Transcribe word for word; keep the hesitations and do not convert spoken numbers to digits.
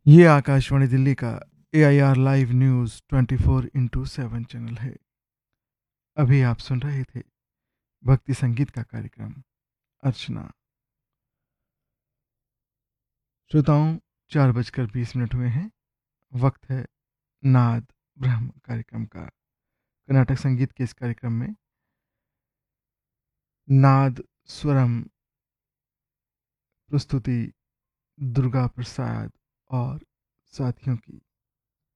ये आकाशवाणी दिल्ली का ए I R live news twenty four into seven channel है। अभी आप सुन रहे थे भक्ति संगीत का कार्यक्रम अर्चना। श्रोताओं, चार बजकर बीस मिनट हुए हैं। वक्त है नाद ब्रह्म कार्यक्रम का। कर्नाटक संगीत के इस कार्यक्रम में नाद स्वरम प्रस्तुति दुर्गा प्रसाद और साथियों की।